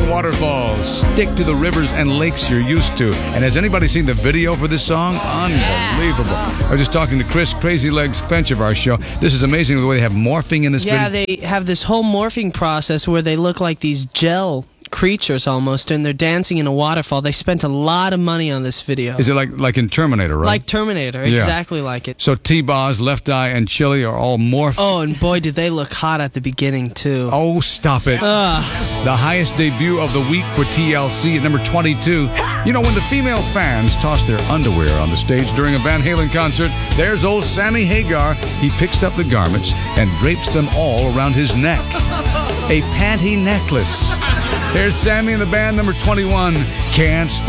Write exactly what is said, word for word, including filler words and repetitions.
waterfalls. Stick to the rivers and lakes you're used to. And has anybody seen the video for this song? Unbelievable. I was just talking to Chris Crazy Legs Finch of our show. This is amazing the way they have morphing in this Yeah, video. they have this whole morphing process where they look like these gel creatures almost, and they're dancing in a waterfall. They spent a lot of money on this video. Is it like like in Terminator, right? Like Terminator, Yeah. exactly like it. So T-Boz, Left Eye, and Chili are all morphed. Oh, and boy, did they look hot at the beginning, too. Oh, stop it. Ugh. The highest debut of the week for T L C at number twenty-two. You know, when the female fans toss their underwear on the stage during a Van Halen concert, there's old Sammy Hagar. He picks up the garments and drapes them all around his neck. A panty necklace. Here's Sammy and the band, number twenty-one. Can't stop.